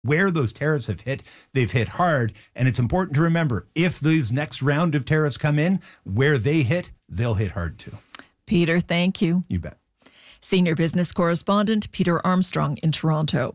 Where those tariffs have hit, they've hit hard. And it's important to remember, if these next round of tariffs come in, where they hit, they'll hit hard too. Peter, thank you. You bet. Senior business correspondent Peter Armstrong in Toronto.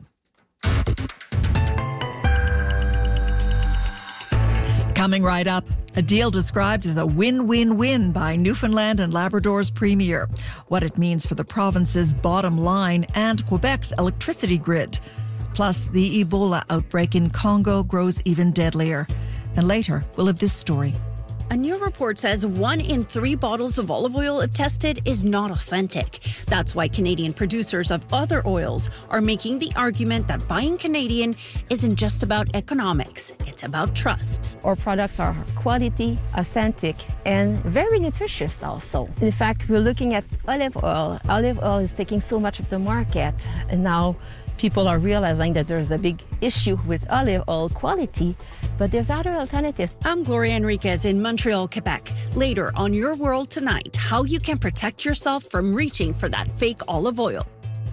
Coming right up, a deal described as a win-win-win by Newfoundland and Labrador's Premier. What it means for the province's bottom line and Quebec's electricity grid. Plus, the Ebola outbreak in Congo grows even deadlier. And later, we'll have this story. A new report says 1 in 3 bottles of olive oil tested is not authentic. That's why Canadian producers of other oils are making the argument that buying Canadian isn't just about economics, it's about trust. Our products are quality, authentic, and very nutritious also. In fact, we're looking at olive oil. Olive oil is taking so much of the market, and now people are realizing that there's a big issue with olive oil quality, but there's other alternatives. I'm Gloria Enriquez in Montreal, Quebec. Later on Your World Tonight, how you can protect yourself from reaching for that fake olive oil.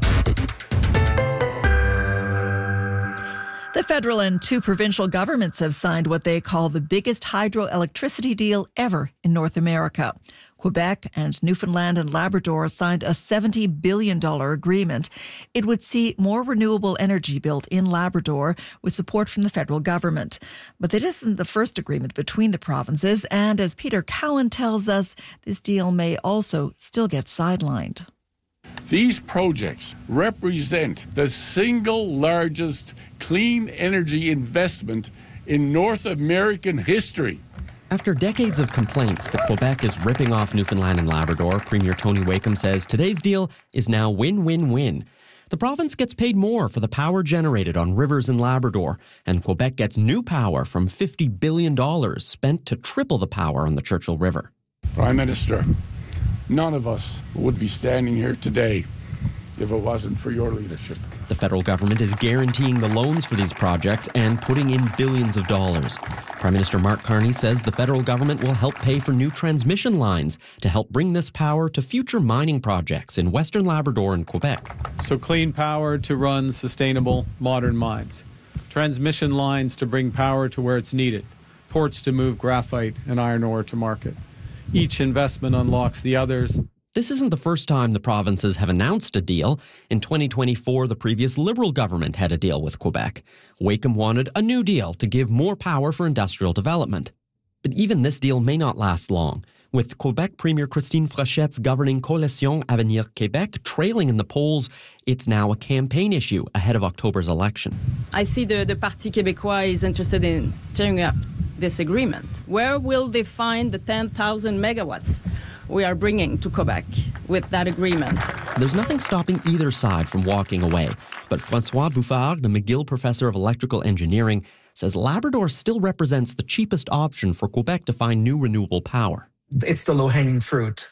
The federal and 2 provincial governments have signed what they call the biggest hydroelectricity deal ever in North America. Quebec and Newfoundland and Labrador signed a $70 billion agreement. It would see more renewable energy built in Labrador with support from the federal government. But that isn't the first agreement between the provinces, and as Peter Cowan tells us, this deal may also still get sidelined. These projects represent the single largest clean energy investment in North American history. After decades of complaints that Quebec is ripping off Newfoundland and Labrador, Premier Tony Wakeham says today's deal is now win-win-win. The province gets paid more for the power generated on rivers in Labrador, and Quebec gets new power from $50 billion spent to triple the power on the Churchill River. Prime Minister, none of us would be standing here today if it wasn't for your leadership. The federal government is guaranteeing the loans for these projects and putting in billions of dollars. Prime Minister Mark Carney says the federal government will help pay for new transmission lines to help bring this power to future mining projects in Western Labrador and Quebec. So clean power to run sustainable, modern mines. Transmission lines to bring power to where it's needed. Ports to move graphite and iron ore to market. Each investment unlocks the others. This isn't the first time the provinces have announced a deal. In 2024, the previous Liberal government had a deal with Quebec. Wakeham wanted a new deal to give more power for industrial development. But even this deal may not last long. With Quebec Premier Christine Frochette's governing Coalition Avenir Québec trailing in the polls, it's now a campaign issue ahead of October's election. I see the Parti Québécois is interested in tearing up this agreement. Where will they find the 10,000 megawatts we are bringing to Quebec with that agreement? There's nothing stopping either side from walking away. But François Bouffard, the McGill Professor of Electrical Engineering, says Labrador still represents the cheapest option for Quebec to find new renewable power. It's the low-hanging fruit.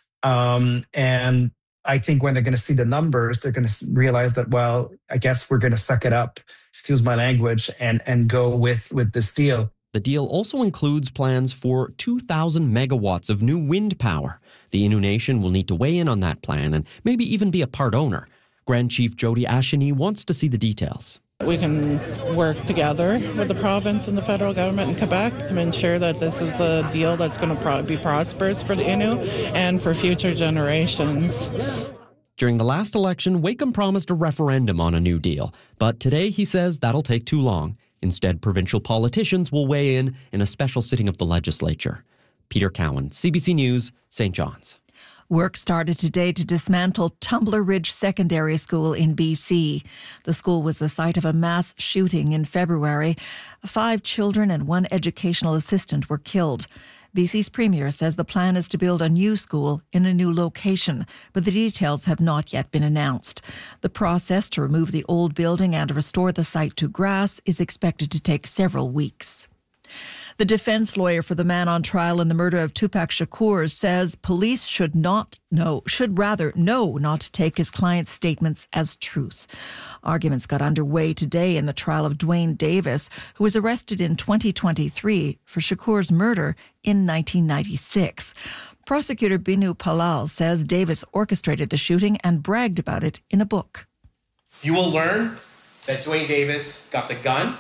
And I think when they're going to see the numbers, they're going to realize that, well, I guess we're going to suck it up, excuse my language, and go with this deal. The deal also includes plans for 2,000 megawatts of new wind power. The Innu Nation will need to weigh in on that plan and maybe even be a part owner. Grand Chief Jody Asheny wants to see the details. We can work together with the province and the federal government in Quebec to ensure that this is a deal that's going to be prosperous for the Innu and for future generations. During the last election, Wakeham promised a referendum on a new deal. But today he says that'll take too long. Instead, provincial politicians will weigh in a special sitting of the legislature. Peter Cowan, CBC News, St. John's. Work started today to dismantle Tumbler Ridge Secondary School in BC. The school was the site of a mass shooting in February. 5 children and 1 educational assistant were killed. BC's Premier says the plan is to build a new school in a new location, but the details have not yet been announced. The process to remove the old building and restore the site to grass is expected to take several weeks. The defense lawyer for the man on trial in the murder of Tupac Shakur says police should rather not take his client's statements as truth. Arguments got underway today in the trial of Dwayne Davis, who was arrested in 2023 for Shakur's murder in 1996. Prosecutor Binu Palal says Davis orchestrated the shooting and bragged about it in a book. You will learn that Dwayne Davis got the gun